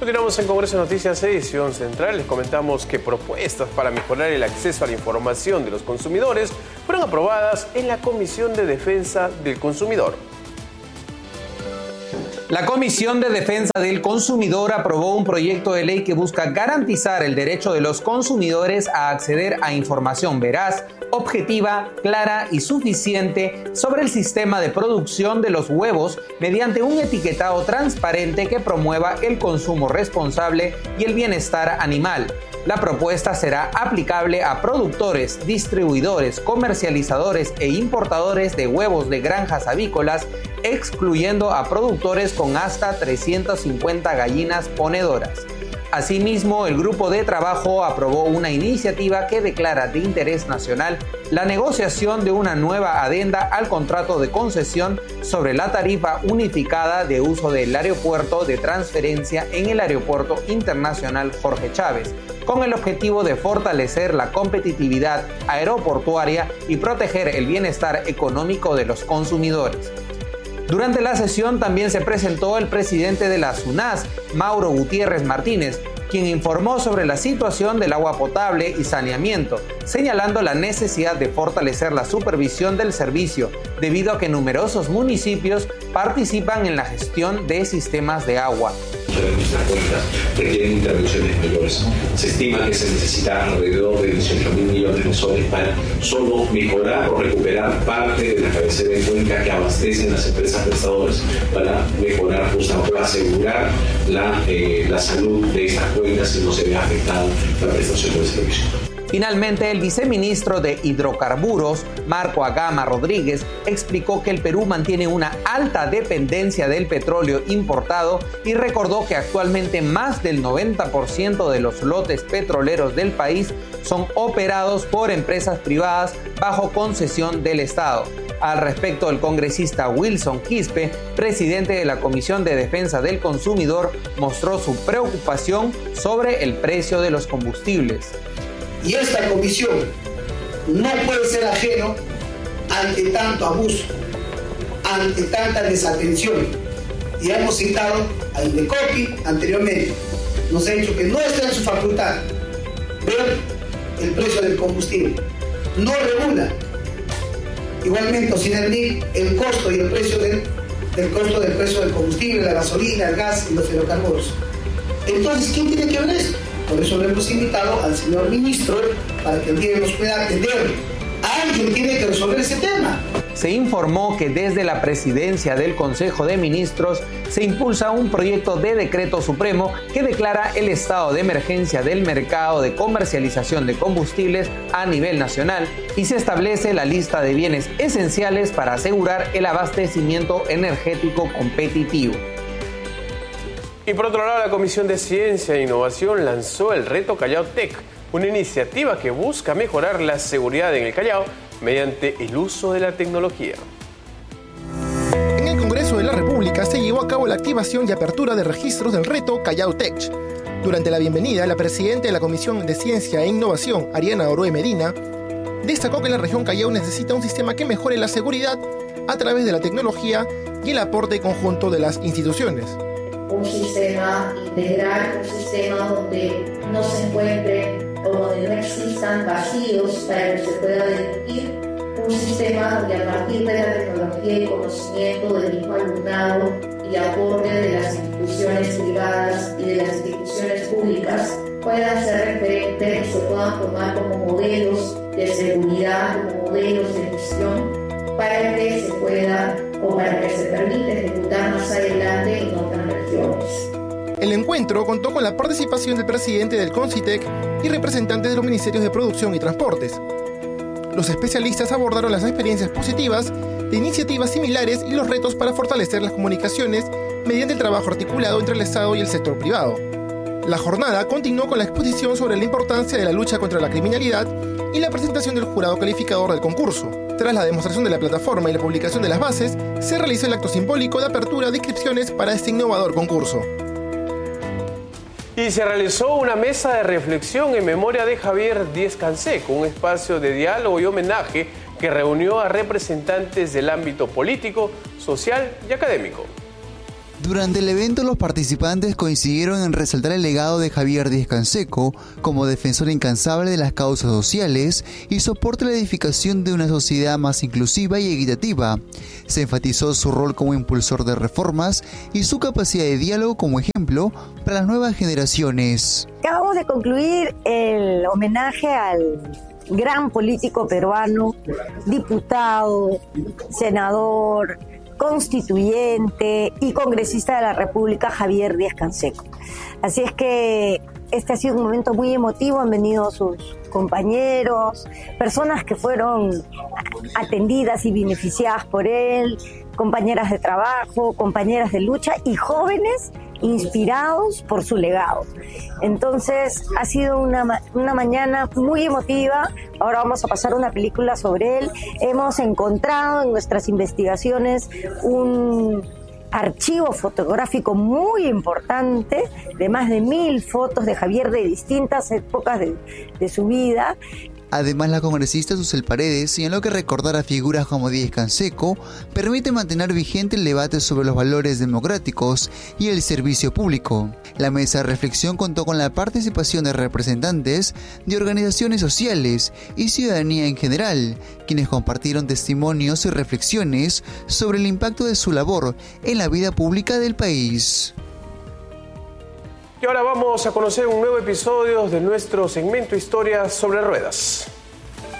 Continuamos en Congreso Noticias Edición Central. Les comentamos que propuestas para mejorar el acceso a la información de los consumidores fueron aprobadas en la Comisión de Defensa del Consumidor. La Comisión de Defensa del Consumidor aprobó un proyecto de ley que busca garantizar el derecho de los consumidores a acceder a información veraz, objetiva, clara y suficiente sobre el sistema de producción de los huevos mediante un etiquetado transparente que promueva el consumo responsable y el bienestar animal. La propuesta será aplicable a productores, distribuidores, comercializadores e importadores de huevos de granjas avícolas, excluyendo a productores con hasta 350 gallinas ponedoras. Asimismo, el grupo de trabajo aprobó una iniciativa que declara de interés nacional la negociación de una nueva adenda al contrato de concesión sobre la tarifa unificada de uso del aeropuerto de transferencia en el Aeropuerto Internacional Jorge Chávez, con el objetivo de fortalecer la competitividad aeroportuaria y proteger el bienestar económico de los consumidores. Durante la sesión también se presentó el presidente de la SUNAS, Mauro Gutiérrez Martínez, quien informó sobre la situación del agua potable y saneamiento, señalando la necesidad de fortalecer la supervisión del servicio, debido a que numerosos municipios participan en la gestión de sistemas de agua. Nuestras cuentas requieren intervenciones mayores. Se estima que se necesita alrededor de 18.000 millones de soles para solo mejorar o recuperar parte de la cabecera de cuenca que abastecen las empresas prestadoras para mejorar, justamente asegurar la salud de estas cuencas y no se vea afectada la prestación del servicio. Finalmente, el viceministro de Hidrocarburos, Marco Agama Rodríguez, explicó que el Perú mantiene una alta dependencia del petróleo importado y recordó que actualmente más del 90% de los lotes petroleros del país son operados por empresas privadas bajo concesión del Estado. Al respecto, el congresista Wilson Quispe, presidente de la Comisión de Defensa del Consumidor, mostró su preocupación sobre el precio de los combustibles. Y esta comisión no puede ser ajeno ante tanto abuso, ante tanta desatención. Y hemos citado a Indecopi anteriormente. Nos ha dicho que no está en su facultad ver el precio del combustible. No regula. Igualmente, sin el costo y el precio del precio del combustible, la gasolina, el gas y los hidrocarburos. Entonces, ¿quién tiene que ver esto? Por eso le hemos invitado al señor ministro para que el día nos pueda atender. Alguien tiene que resolver ese tema. Se informó que desde la presidencia del Consejo de Ministros se impulsa un proyecto de decreto supremo que declara el estado de emergencia del mercado de comercialización de combustibles a nivel nacional y se establece la lista de bienes esenciales para asegurar el abastecimiento energético competitivo. Y por otro lado, la Comisión de Ciencia e Innovación lanzó el reto Callao Tech, una iniciativa que busca mejorar la seguridad en el Callao mediante el uso de la tecnología. En el Congreso de la República se llevó a cabo la activación y apertura de registros del reto Callao Tech. Durante la bienvenida, la presidenta de la Comisión de Ciencia e Innovación, Ariana Oroe Medina, destacó que la región Callao necesita un sistema que mejore la seguridad a través de la tecnología y el aporte conjunto de las instituciones. Un sistema integral, un sistema donde no se encuentre o donde no existan vacíos para que se pueda deducir, un sistema donde a partir de la tecnología y conocimiento del mismo alumnado y aporte de las instituciones privadas y de las instituciones públicas puedan ser referentes y se puedan tomar como modelos de seguridad, como modelos de gestión, para que se pueda o para que se permita ejecutar más adelante en otras regiones. El encuentro contó con la participación del presidente del CONCITEC y representantes de los Ministerios de Producción y Transportes. Los especialistas abordaron las experiencias positivas de iniciativas similares y los retos para fortalecer las comunicaciones mediante el trabajo articulado entre el Estado y el sector privado. La jornada continuó con la exposición sobre la importancia de la lucha contra la criminalidad y la presentación del jurado calificador del concurso. Tras la demostración de la plataforma y la publicación de las bases, se realizó el acto simbólico de apertura de inscripciones para este innovador concurso. Y se realizó una mesa de reflexión en memoria de Javier Díez Canseco, un espacio de diálogo y homenaje que reunió a representantes del ámbito político, social y académico. Durante el evento, los participantes coincidieron en resaltar el legado de Javier Díaz-Canseco como defensor incansable de las causas sociales y soporte a la edificación de una sociedad más inclusiva y equitativa. Se enfatizó su rol como impulsor de reformas y su capacidad de diálogo como ejemplo para las nuevas generaciones. Acabamos de concluir el homenaje al gran político peruano, diputado, senador, constituyente y congresista de la República, Javier Díaz-Canseco. Así es que este ha sido un momento muy emotivo, han venido sus compañeros, personas que fueron atendidas y beneficiadas por él, compañeras de trabajo, compañeras de lucha y jóvenes inspirados por su legado. Entonces ha sido una mañana muy emotiva. Ahora vamos a pasar una película sobre él. Hemos encontrado en nuestras investigaciones un archivo fotográfico muy importante de más de 1000 fotos de Javier de distintas épocas de su vida. Además, la congresista Susel Paredes señaló que recordar a figuras como Díaz-Canseco permite mantener vigente el debate sobre los valores democráticos y el servicio público. La mesa de reflexión contó con la participación de representantes de organizaciones sociales y ciudadanía en general, quienes compartieron testimonios y reflexiones sobre el impacto de su labor en la vida pública del país. Y ahora vamos a conocer un nuevo episodio de nuestro segmento Historias sobre Ruedas.